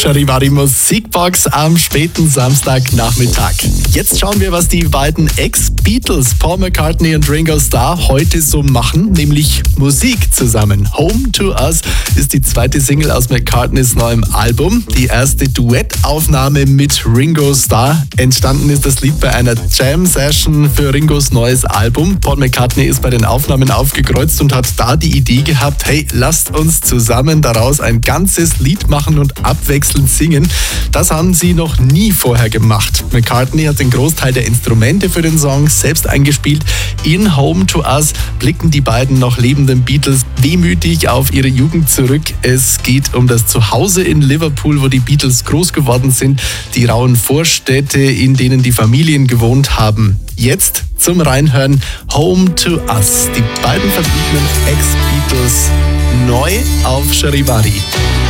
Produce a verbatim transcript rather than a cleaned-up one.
Charivari Musikbox am späten Samstagnachmittag. Jetzt schauen wir, was die beiden Ex-Beatles, Paul McCartney und Ringo Starr, heute so machen, nämlich Musik zusammen. Home to Us ist die zweite Single aus McCartneys neuem Album. Die erste Duettaufnahme mit Ringo Starr. Entstanden ist das Lied bei einer Jam-Session für Ringos neues Album. Paul McCartney ist bei den Aufnahmen aufgekreuzt und hat da die Idee gehabt, hey, lasst uns zusammen daraus ein ganzes Lied machen und abwechselnd singen. Das haben sie noch nie vorher gemacht. McCartney hat den Großteil der Instrumente für den Song selbst eingespielt. In Home to Us blicken die beiden noch lebenden Beatles wehmütig auf ihre Jugend zurück. Es geht um das Zuhause in Liverpool, wo die Beatles groß geworden sind, die rauen Vorstädte, in denen die Familien gewohnt haben. Jetzt zum Reinhören Home to Us. Die beiden verbliebenen Ex-Beatles neu auf Charivari.